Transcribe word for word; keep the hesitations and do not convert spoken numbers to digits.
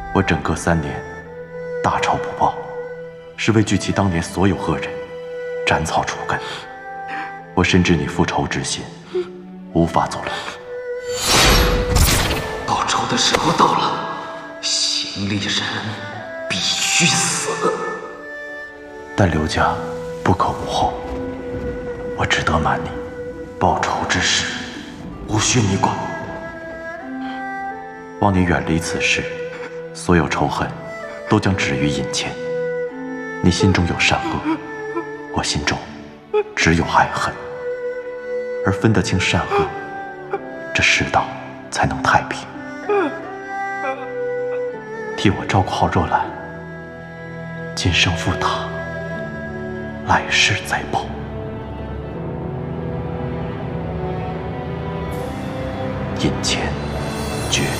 我整个三年大仇不报，是为聚齐当年所有恶人，斩草除根。我深知你复仇之心，无法阻拦。 报仇的时候到了，行李人必须死。 但刘家不可无后，我只得瞒你，报仇之事无需你管。望你远离此事，所有仇恨都将止于眼前。你心中有善恶，我心中只有爱恨，而分得清善恶，这世道才能太平。替我照顾好若兰，今生负她，来世再报。饮钱绝。